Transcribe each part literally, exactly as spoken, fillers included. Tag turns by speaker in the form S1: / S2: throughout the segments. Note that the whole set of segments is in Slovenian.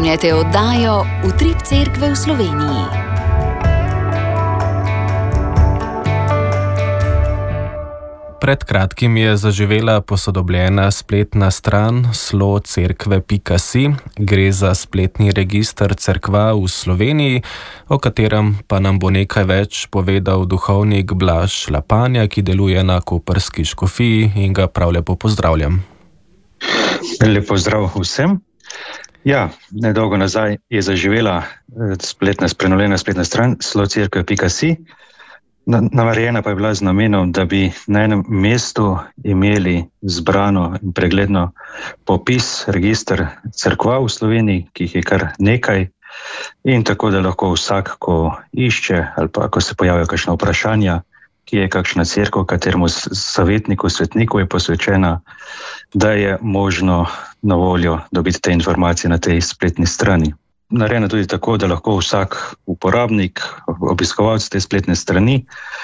S1: Spremljate oddajo Utrip Cerkve v Sloveniji.
S2: Pred kratkim je zaživela posodobljena spletna stran slocerkve pika si. Gre za spletni register cerkva v Sloveniji, o katerem pa nam bo nekaj več povedal duhovnik Blaž Lapanja, ki deluje na koprski škofiji, in ga prav lepo pozdravljam.
S3: Lep pozdrav vsem. Ja, nedolgo nazaj je zaživela spletna, prenovljena spletna stran slocerkve pika si. Narejena pa je bila z namenom, da bi na enem mestu imeli zbrano in pregledno popis, register cerkva v Sloveniji, ki jih je kar nekaj, in tako, da lahko vsak, ko išče ali pa ko se pojavijo kakšna vprašanja, ki je kakšna cerkev, kateremu svetniku, svetniku je posvečena, da je možno na voljo dobiti te informacije na tej spletni strani. Narejeno tudi tako, da lahko vsak uporabnik, obiskovalec te spletne strani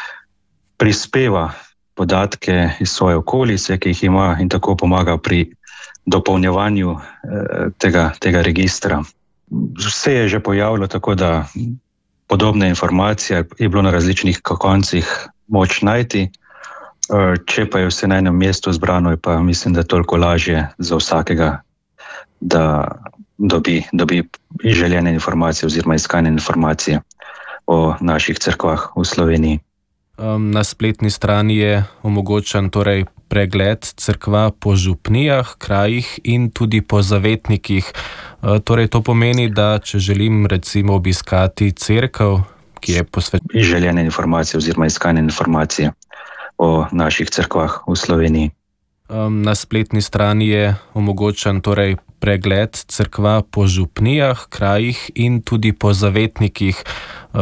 S3: prispeva podatke iz svoje okolice, ki jih ima, in tako pomaga pri dopolnjevanju eh, tega, tega registra. Vse je že pojavilo, tako da podobne informacije je bilo na različnih koncih moč najti. Eh, če pa je vse na enem mestu zbrano, je pa mislim, da toliko lažje za vsakega, da dobi, dobi željene informacije oziroma iskane informacije o naših cerkvah v Sloveniji.
S2: Um, na spletni strani je omogočen torej pregled cerkva po župnijah, krajih in tudi po zavetnikih. Uh, torej to pomeni, da če želim recimo obiskati cerkev, ki je posvečena
S3: željene informacije oziroma iskane informacije o naših cerkvah v Sloveniji.
S2: Um, na spletni strani je omogočen torej pregled cerkva po župnijah, krajih in tudi po zavetnikih.